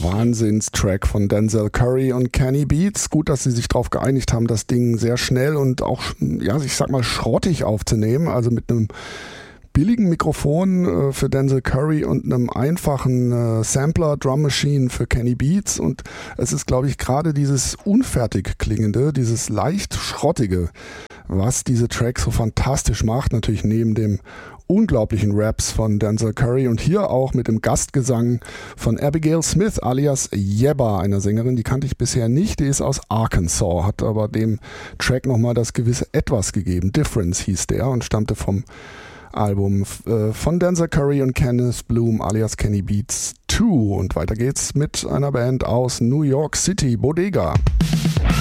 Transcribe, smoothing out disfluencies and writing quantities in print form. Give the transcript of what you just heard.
Wahnsinnstrack von Denzel Curry und Kenny Beats. Gut, dass sie sich darauf geeinigt haben, das Ding sehr schnell und auch, ja, ich sag mal, schrottig aufzunehmen. Also mit einem billigen Mikrofon für Denzel Curry und einem einfachen Sampler Drum Machine für Kenny Beats. Und es ist, glaube ich, gerade dieses unfertig klingende, dieses leicht schrottige, was diese Tracks so fantastisch macht. Natürlich neben dem unglaublichen Raps von Denzel Curry und hier auch mit dem Gastgesang von Abigail Smith alias Yebba, einer Sängerin, die kannte ich bisher nicht, die ist aus Arkansas, hat aber dem Track nochmal das gewisse Etwas gegeben. Difference hieß der und stammte vom Album von Denzel Curry und Kenneth Bloom alias Kenny Beats 2 und weiter geht's mit einer Band aus New York City, Bodega.